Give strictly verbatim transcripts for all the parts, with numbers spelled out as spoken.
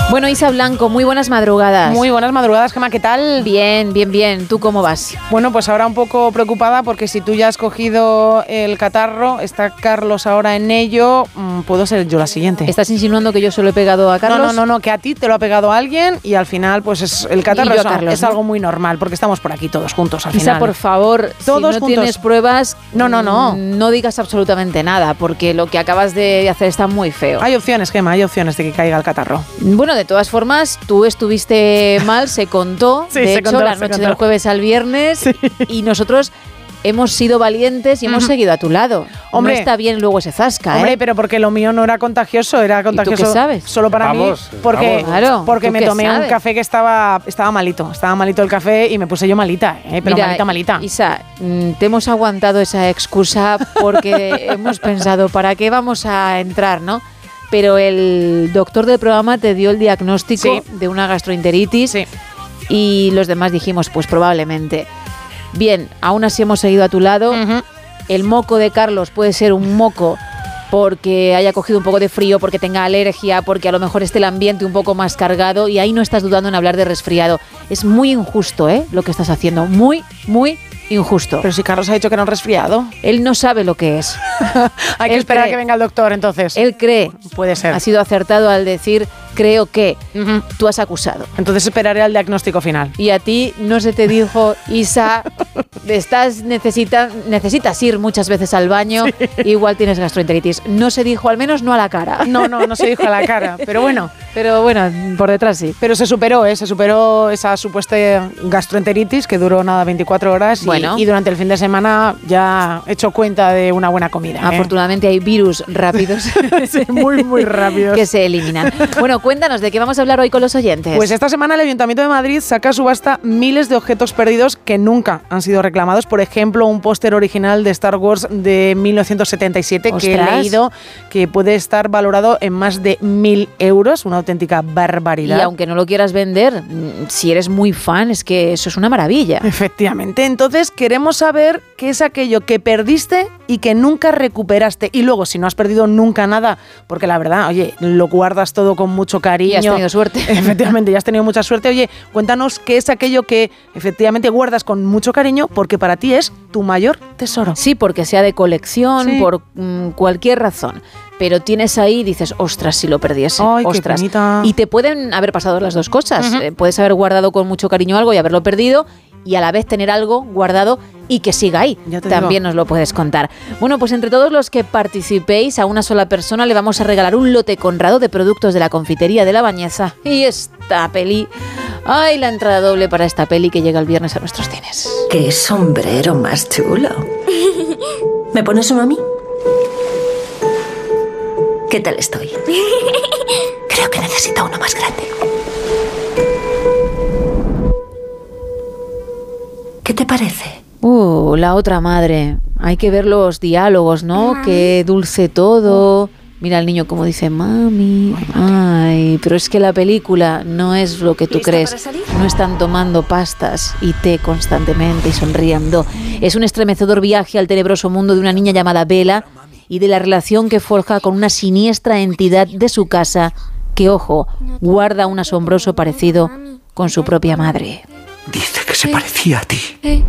Bueno, Isa Blanco, muy buenas madrugadas. Muy buenas madrugadas, Gemma, ¿qué tal? Bien, bien, bien. ¿Tú cómo vas? Bueno, pues ahora un poco preocupada porque si tú ya has cogido el catarro, está Carlos ahora en ello, mmm, puedo ser yo la siguiente. ¿Estás insinuando que yo se lo he pegado a Carlos? No, no, no, no, que a ti te lo ha pegado alguien y al final pues es, el catarro es, Carlos, es ¿no? algo muy normal porque estamos por aquí todos juntos al Isa, final. por favor, todos si no juntos. tienes pruebas, no, no, no. no digas absolutamente nada porque lo que acabas de hacer está muy feo. Hay opciones, Gemma, hay opciones de que caiga el catarro. Bueno, de todas formas, tú estuviste mal, se contó, sí, de se hecho, contó, la se noche contó. del jueves al viernes, sí. Y nosotros hemos sido valientes y hemos uh-huh. seguido a tu lado. Hombre, no está bien luego ese zasca, hombre, ¿eh? pero porque lo mío no era contagioso, era contagioso. ¿Y tú qué sabes? Solo para vamos, mí, porque, vamos. Claro, porque me tomé sabes? un café que estaba, estaba malito, estaba malito el café y me puse yo malita, ¿eh? Pero Mira, malita, malita. Isa, te hemos aguantado esa excusa porque hemos pensado, ¿para qué vamos a entrar, no? Pero el doctor del programa te dio el diagnóstico sí. de una gastroenteritis sí. y los demás dijimos, pues probablemente. Bien, aún así hemos seguido a tu lado. Uh-huh. El moco de Carlos puede ser un moco porque haya cogido un poco de frío, porque tenga alergia, porque a lo mejor esté el ambiente un poco más cargado y ahí no estás dudando en hablar de resfriado. Es muy injusto, ¿eh? Lo que estás haciendo. Muy, muy injusto. Pero si Carlos ha dicho que era un resfriado. Él no sabe lo que es. Hay que Él esperar cree, a que venga el doctor, entonces. Él cree. Puede ser. Ha sido acertado al decir, creo que. Uh-huh. Tú has acusado. Entonces esperaré al diagnóstico final. Y a ti no se te dijo, Isa, estás necesita, necesitas ir muchas veces al baño, sí. Igual tienes gastroenteritis. No se dijo, al menos no a la cara. No, no, no se dijo a la cara, pero bueno. Pero bueno, por detrás sí. Pero se superó, ¿eh? Se superó esa supuesta gastroenteritis que duró nada veinticuatro horas bueno. y, y durante el fin de semana ya he hecho cuenta de una buena comida. ¿eh? Afortunadamente hay virus rápidos. Sí, muy, muy rápidos. Que se eliminan. Bueno, cuéntanos, ¿de qué vamos a hablar hoy con los oyentes? Pues esta semana el Ayuntamiento de Madrid saca a subasta miles de objetos perdidos que nunca han sido reclamados. Por ejemplo, un póster original de Star Wars de mil novecientos setenta y siete ¡Ostras! Que he leído que puede estar valorado en más de mil euros, una auténtica barbaridad. Y aunque no lo quieras vender, si eres muy fan, es que eso es una maravilla. Efectivamente. Entonces queremos saber qué es aquello que perdiste y que nunca recuperaste. Y luego, si no has perdido nunca nada, porque la verdad, oye, lo guardas todo con mucho cariño. Y has tenido suerte. Efectivamente, ya has tenido mucha suerte. Oye, cuéntanos qué es aquello que efectivamente guardas con mucho cariño porque para ti es tu mayor tesoro. Sí, porque sea de colección, sí. por mmm, cualquier razón. Pero tienes ahí y dices, ostras, si lo perdiese, Ay, ostras. Qué bonita. Y te pueden haber pasado las dos cosas. Uh-huh. Eh, puedes haber guardado con mucho cariño algo y haberlo perdido y a la vez tener algo guardado y que siga ahí. También digo. Nos lo puedes contar. Bueno, pues entre todos los que participéis, a una sola persona le vamos a regalar un lote conrado de productos de la confitería de La Bañeza. Y esta peli... ¡Ay, la entrada doble para esta peli que llega el viernes a nuestros cines! ¡Qué sombrero más chulo! ¿Me pones uno a mí? ¿Qué tal estoy? Creo que necesito uno más grande. ¿Qué te parece? Uh, la otra madre. Hay que ver los diálogos, ¿no? Mami. Qué dulce todo. Mira al niño como dice, mami. Ay, pero es que la película no es lo que tú crees. No están tomando pastas y té constantemente y sonriendo. Es un estremecedor viaje al tenebroso mundo de una niña llamada Bella y de la relación que forja con una siniestra entidad de su casa que, ojo, guarda un asombroso parecido con su propia madre. Dice que se parecía a ti. ¿Qué?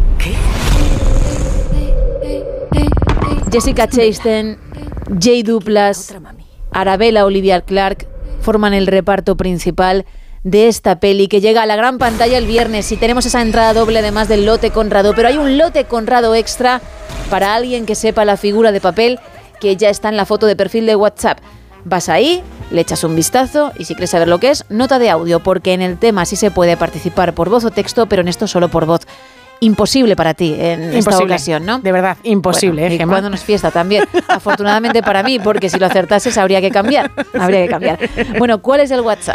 Jessica Chastain, Jay Duplass, Arabella Olivia Clarke forman el reparto principal de esta peli que llega a la gran pantalla el viernes y tenemos esa entrada doble además del lote Conrado, pero hay un lote Conrado extra para alguien que sepa la figura de papel que ya está en la foto de perfil de WhatsApp. Vas ahí, le echas un vistazo y si quieres saber lo que es, nota de audio, porque en el tema sí se puede participar por voz o texto, pero en esto solo por voz. Imposible para ti en imposible. Esta ocasión, ¿no? De verdad, imposible, bueno, ¿eh, y Gemma? cuando nos fiesta también. Afortunadamente para mí, porque si lo acertases habría que cambiar. Habría que cambiar. Bueno, ¿cuál es el WhatsApp?